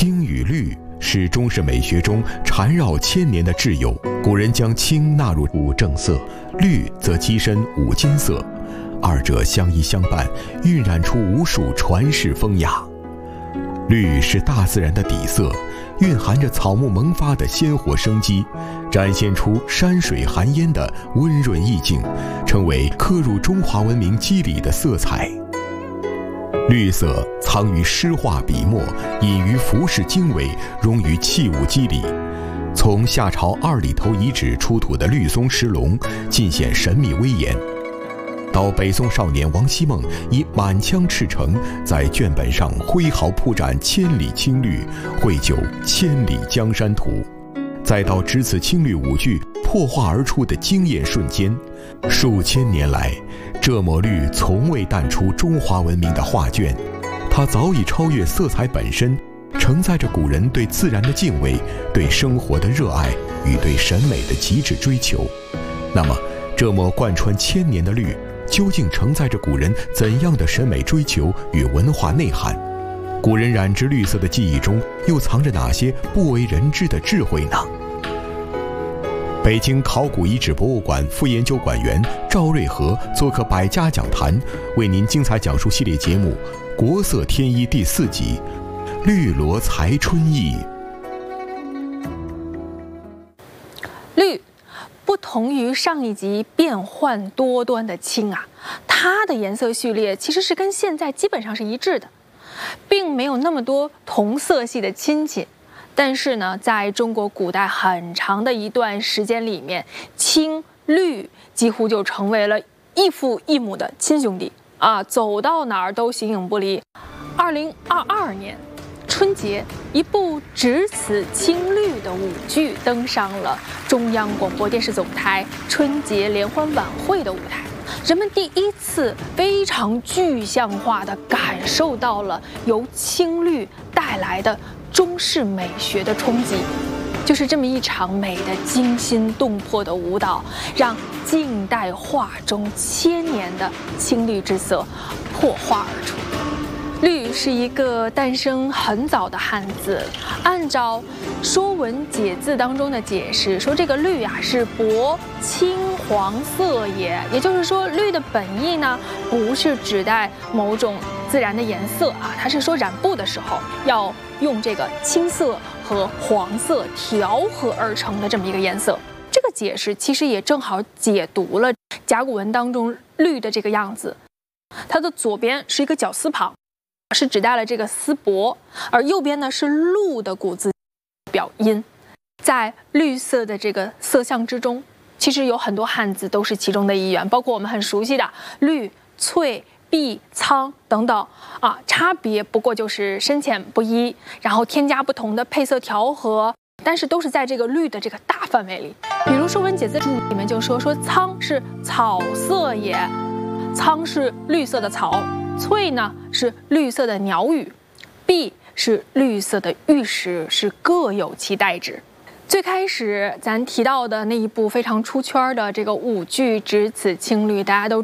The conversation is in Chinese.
青与绿是中式美学中缠绕千年的挚友。古人将青纳入五正色，绿则跻身五金色，二者相依相伴，晕染出无数传世风雅。绿是大自然的底色，蕴含着草木萌发的鲜活生机，展现出山水含烟的温润意境，成为刻入中华文明肌理的色彩。绿色藏于诗画笔墨，隐于服饰经纬，融于器物肌理。从夏朝二里头遗址出土的绿松石龙，尽显神秘威严，到北宋少年王希孟以满腔赤诚在卷本上挥毫铺展千里青绿，绘就千里江山图，再到值此青绿五句破画而出的惊艳瞬间，数千年来，这抹绿从未淡出中华文明的画卷，它早已超越色彩本身，承载着古人对自然的敬畏，对生活的热爱与对审美的极致追求。那么，这抹贯穿千年的绿，究竟承载着古人怎样的审美追求与文化内涵？古人染之绿色的记忆中，又藏着哪些不为人知的智慧呢？北京考古遗址博物馆副研究馆员赵瑞和做客百家讲坛，为您精彩讲述系列节目《国色天衣》第4集《绿萝才春意》。 绿不同于上一集变幻多端的青啊，它的颜色序列其实是跟现在基本上是一致的，并没有那么多同色系的亲戚。但是呢，在中国古代很长的一段时间里面，青绿几乎就成为了异父异母的亲兄弟啊，走到哪儿都形影不离。2022年春节，一部只此青绿的舞剧登上了中央广播电视总台春节联欢晚会的舞台，人们第一次非常具象化地感受到了由青绿带来的中式美学的冲击。就是这么一场美的惊心动魄的舞蹈，让近代画中千年的青绿之色破画而出。绿是一个诞生很早的汉字，按照《说文解字》当中的解释，说这个绿啊是薄青黄色也，也就是说绿的本意呢不是指代某种自然的颜色啊，它是说染布的时候要用这个青色和黄色调和而成的这么一个颜色。这个解释其实也正好解读了甲骨文当中绿的这个样子，它的左边是一个绞丝旁，是指代了这个丝帛，而右边呢是鹿的古字表音。在绿色的这个色相之中，其实有很多汉字都是其中的一员，包括我们很熟悉的绿、翠、碧、苍等等啊，差别不过就是深浅不一，然后添加不同的配色调和，但是都是在这个绿的这个大范围里。比如《说文解字注》里面就说苍是草色也，苍是绿色的草，翠呢是绿色的鸟语，碧是绿色的玉石，是各有其代指。最开始咱提到的那一部非常出圈的这个舞剧《只此青绿》，大家都